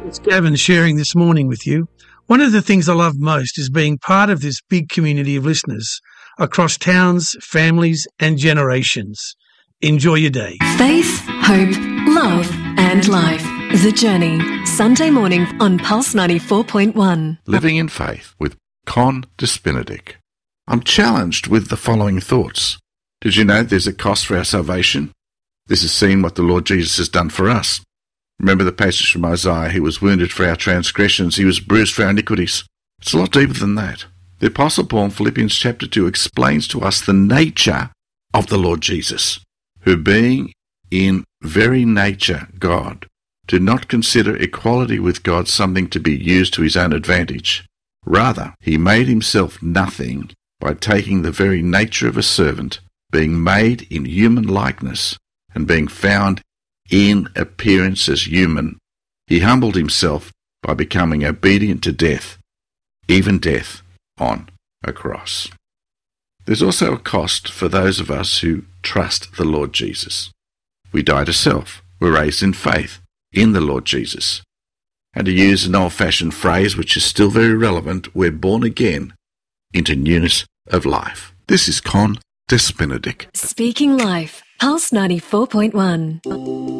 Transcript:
It's Gavin sharing this morning with you. One of the things I love most is being part of this big community of listeners across towns, families and generations. Enjoy your day. Faith, hope, love and life. The Journey. Sunday morning on Pulse 94.1. Living in Faith with Con Despinadic. I'm challenged with the following thoughts. Did you know there's a cost for our salvation? This is seeing what the Lord Jesus has done for us. Remember the passage from Isaiah, he was wounded for our transgressions, he was bruised for our iniquities. It's a lot deeper than that. The Apostle Paul in Philippians chapter 2 explains to us the nature of the Lord Jesus, who being in very nature God, did not consider equality with God something to be used to his own advantage. Rather, he made himself nothing by taking the very nature of a servant, being made in human likeness, and being found in appearance as human. He humbled himself by becoming obedient to death, even death on a cross. There's also a cost for those of us who trust the Lord Jesus. We die to self. We're raised in faith in the Lord Jesus. And to use an old-fashioned phrase which is still very relevant, we're born again into newness of life. This is Con Despinadic. Speaking Life. Pulse 94.1.